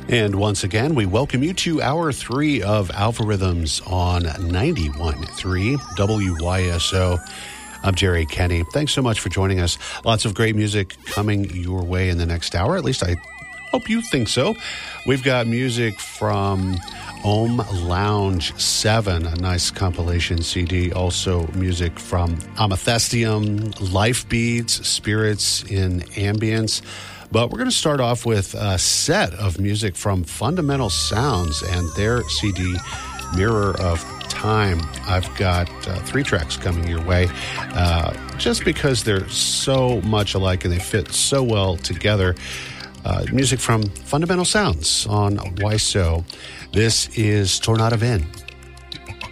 And once again, we welcome you to Hour 3 of Algorithms on 91.3 WYSO. I'm Jerry Kenny. Thanks so much for joining us. Lots of great music coming your way in the next hour. At least I hope you think so. We've got music from Ohm Lounge 7, a nice compilation CD. Also music from Amethestium, Life Beats, Spirits in Ambience. But we're going to start off with a set of music from Fundamental Sounds and their CD, Mirror of Time. I've got 3 tracks coming your way, just because they're so much alike and they fit so well together. Music from Fundamental Sounds on WYSO. This is Tornado Vin.